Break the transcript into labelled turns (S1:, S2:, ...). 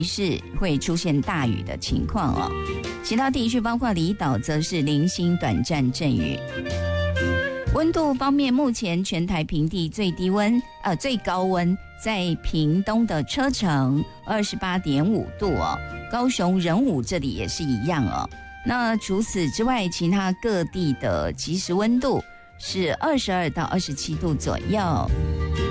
S1: 是会出现大雨的情况哦。其他地区包括离岛则是零星短暂阵雨。温度方面，目前全台平地最高温在屏东的车城28.5度哦，高雄仁武这里也是一样哦。那除此之外，其他各地的即时温度是22到27度左右。